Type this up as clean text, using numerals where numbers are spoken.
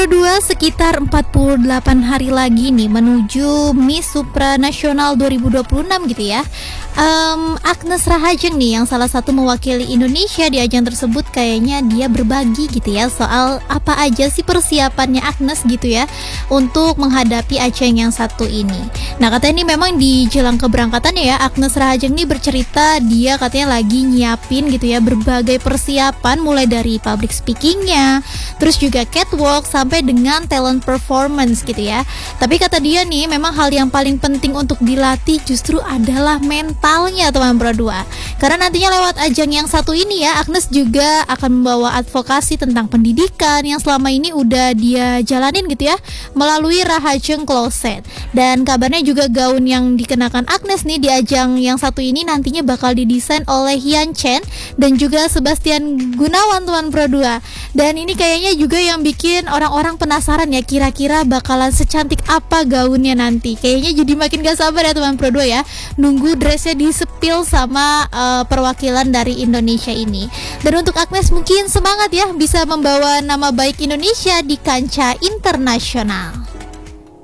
Kedua, sekitar 48 hari lagi nih menuju Miss Supranasional 2026 gitu ya. Agnes Rahajeng nih yang salah satu mewakili Indonesia di ajang tersebut, kayaknya dia berbagi gitu ya soal apa aja sih persiapannya Agnes gitu ya untuk menghadapi ajang yang satu ini. Nah, katanya ini memang di jelang keberangkatannya ya, Agnes Rahajeng nih bercerita dia katanya lagi nyiapin gitu ya berbagai persiapan, mulai dari public speakingnya, terus juga catwalk sampai dengan talent performance gitu ya. Tapi kata dia nih, memang hal yang paling penting untuk dilatih justru adalah mentalnya teman Pro 2. Karena nantinya lewat ajang yang satu ini ya, Agnes juga akan membawa advokasi tentang pendidikan yang selama ini udah dia jalanin gitu ya melalui Rahajeng Closet. Dan kabarnya juga gaun yang dikenakan Agnes nih di ajang yang satu ini nantinya bakal didesain oleh Hyun Chen dan juga Sebastian Gunawan teman Pro 2. Dan ini kayaknya juga yang bikin orang-orang penasaran ya, kira-kira bakalan secantik apa gaunnya nanti. Kayaknya jadi makin gak sabar ya teman Pro 2 ya, nunggu dressnya disepil sama perwakilan dari Indonesia ini. Dan untuk Agnes mungkin semangat ya bisa membawa nama baik Indonesia di kancah internasional.